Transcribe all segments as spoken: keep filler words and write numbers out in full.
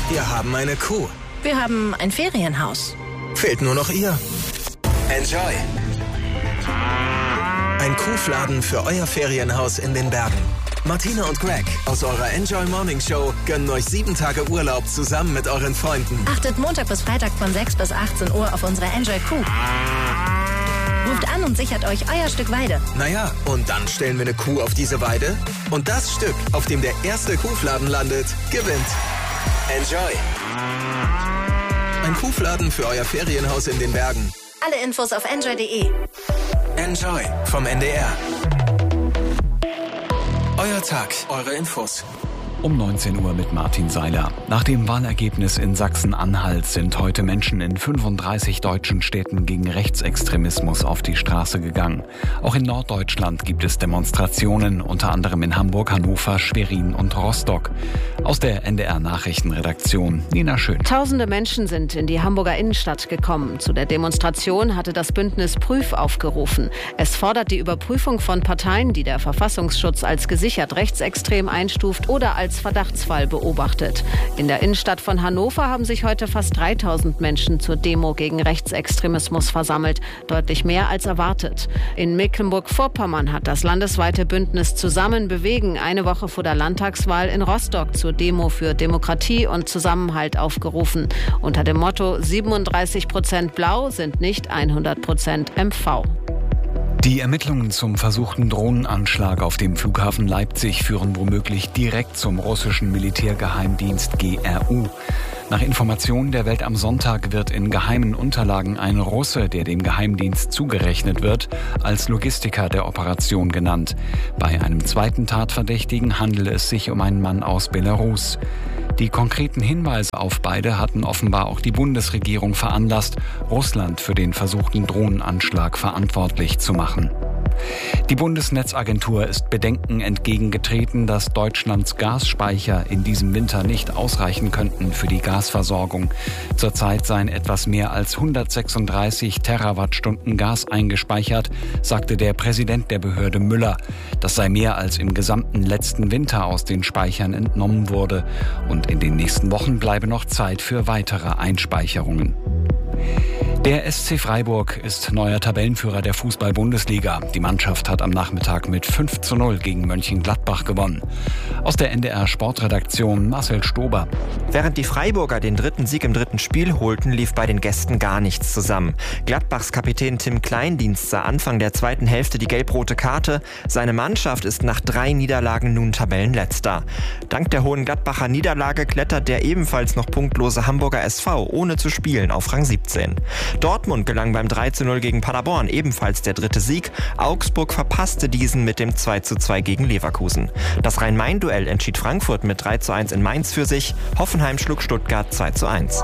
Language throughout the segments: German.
Wir haben eine Kuh. Wir haben ein Ferienhaus. Fehlt nur noch ihr. Enjoy. Ein Kuhfladen für euer Ferienhaus in den Bergen. Martina und Greg aus eurer Enjoy Morning Show gönnen euch sieben Tage Urlaub zusammen mit euren Freunden. Achtet Montag bis Freitag von sechs bis achtzehn Uhr auf unsere Enjoy Kuh. Ruft an und sichert euch euer Stück Weide. Naja, und dann stellen wir eine Kuh auf diese Weide. Und das Stück, auf dem der erste Kuhfladen landet, gewinnt. Enjoy. Ein Kuhfladen für euer Ferienhaus in den Bergen. Alle Infos auf enjoy punkt de. Enjoy vom N D R. Euer Tag, eure Infos. Um neunzehn Uhr mit Martin Seiler. Nach dem Wahlergebnis in Sachsen-Anhalt sind heute Menschen in fünfunddreißig deutschen Städten gegen Rechtsextremismus auf die Straße gegangen. Auch in Norddeutschland gibt es Demonstrationen, unter anderem in Hamburg, Hannover, Schwerin und Rostock. Aus der N D R-Nachrichtenredaktion Nina Schön. Tausende Menschen sind in die Hamburger Innenstadt gekommen. Zu der Demonstration hatte das Bündnis Prüf aufgerufen. Es fordert die Überprüfung von Parteien, die der Verfassungsschutz als gesichert rechtsextrem einstuft oder als Verdachtsfall beobachtet. In der Innenstadt von Hannover haben sich heute fast dreitausend Menschen zur Demo gegen Rechtsextremismus versammelt, deutlich mehr als erwartet. In Mecklenburg-Vorpommern hat das landesweite Bündnis Zusammen bewegen eine Woche vor der Landtagswahl in Rostock zur Demo für Demokratie und Zusammenhalt aufgerufen. Unter dem Motto siebenunddreißig Prozent Blau sind nicht hundert Prozent M V. Die Ermittlungen zum versuchten Drohnenanschlag auf dem Flughafen Leipzig führen womöglich direkt zum russischen Militärgeheimdienst G R U. Nach Informationen der Welt am Sonntag wird in geheimen Unterlagen ein Russe, der dem Geheimdienst zugerechnet wird, als Logistiker der Operation genannt. Bei einem zweiten Tatverdächtigen handele es sich um einen Mann aus Belarus. Die konkreten Hinweise auf beide hatten offenbar auch die Bundesregierung veranlasst, Russland für den versuchten Drohnenanschlag verantwortlich zu machen. Die Bundesnetzagentur ist Bedenken entgegengetreten, dass Deutschlands Gasspeicher in diesem Winter nicht ausreichen könnten für die Gasversorgung. Zurzeit seien etwas mehr als hundertsechsunddreißig Terawattstunden Gas eingespeichert, sagte der Präsident der Behörde Müller. Das sei mehr als im gesamten letzten Winter aus den Speichern entnommen wurde. Und in den nächsten Wochen bleibe noch Zeit für weitere Einspeicherungen. Der S C Freiburg ist neuer Tabellenführer der Fußball-Bundesliga. Die Mannschaft hat am Nachmittag mit fünf zu null gegen Mönchengladbach gewonnen. Aus der N D R-Sportredaktion Marcel Stober. Während die Freiburger den dritten Sieg im dritten Spiel holten, lief bei den Gästen gar nichts zusammen. Gladbachs Kapitän Tim Kleindienst sah Anfang der zweiten Hälfte die gelb-rote Karte. Seine Mannschaft ist nach drei Niederlagen nun Tabellenletzter. Dank der hohen Gladbacher Niederlage klettert der ebenfalls noch punktlose Hamburger S V ohne zu spielen auf Rang siebzehn. Dortmund gelang beim drei zu null gegen Paderborn ebenfalls der dritte Sieg. Augsburg verpasste diesen mit dem zwei zu zwei gegen Leverkusen. Das Rhein-Main-Duell entschied Frankfurt mit drei zu eins in Mainz für sich. Hoffenheim schlug Stuttgart zwei zu eins.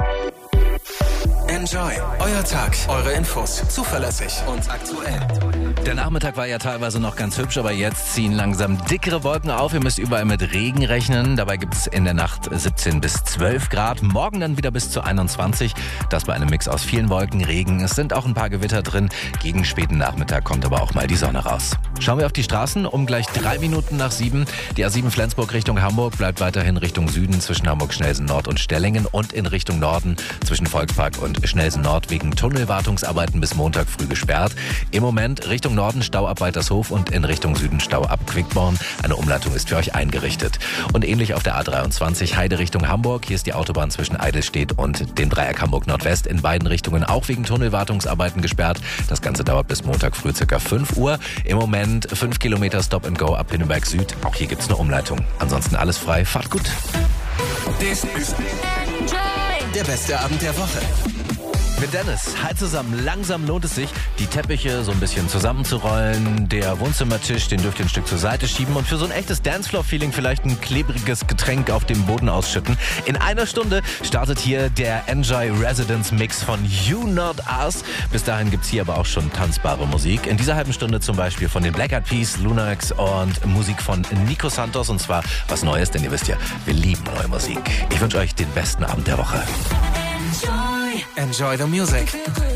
Enjoy. Euer Tag, eure Infos. Zuverlässig und aktuell. Der Nachmittag war ja teilweise noch ganz hübsch, aber jetzt ziehen langsam dickere Wolken auf. Ihr müsst überall mit Regen rechnen. Dabei gibt es in der Nacht siebzehn bis zwölf Grad. Morgen dann wieder bis zu einundzwanzig. Das bei einem Mix aus vielen Wolken, Regen. Es sind auch ein paar Gewitter drin. Gegen späten Nachmittag kommt aber auch mal die Sonne raus. Schauen wir auf die Straßen. Um gleich drei Minuten nach sieben. Die A sieben Flensburg Richtung Hamburg bleibt weiterhin Richtung Süden zwischen Hamburg-Schnelsen Nord und Stellingen und in Richtung Norden zwischen Volkspark und Schnelsen Nord wegen Tunnelwartungsarbeiten bis Montag früh gesperrt. Im Moment Richtung Norden Stau ab Weitershof und in Richtung Süden Stau ab Quickborn. Eine Umleitung ist für euch eingerichtet. Und ähnlich auf der A dreiundzwanzig Heide Richtung Hamburg. Hier ist die Autobahn zwischen Eidelstedt und dem Dreieck Hamburg Nordwest in beiden Richtungen auch wegen Tunnelwartungsarbeiten gesperrt. Das Ganze dauert bis Montag früh ca. fünf Uhr. Im Moment fünf Kilometer Stop and Go ab Pinneberg Süd. Auch hier gibt es eine Umleitung. Ansonsten alles frei. Fahrt gut. Dies ist der beste Abend der Woche. Mit Dennis, halt zusammen, langsam lohnt es sich, die Teppiche so ein bisschen zusammenzurollen, der Wohnzimmertisch, den dürft ihr ein Stück zur Seite schieben und für so ein echtes Dancefloor-Feeling vielleicht ein klebriges Getränk auf dem Boden ausschütten. In einer Stunde startet hier der Enjoy Residence Mix von You Not Us. Bis dahin gibt's hier aber auch schon tanzbare Musik. In dieser halben Stunde zum Beispiel von den Black Eyed Peas, Lunax und Musik von Nico Santos und zwar was Neues, denn ihr wisst ja, wir lieben neue Musik. Ich wünsche euch den besten Abend der Woche. Enjoy the music.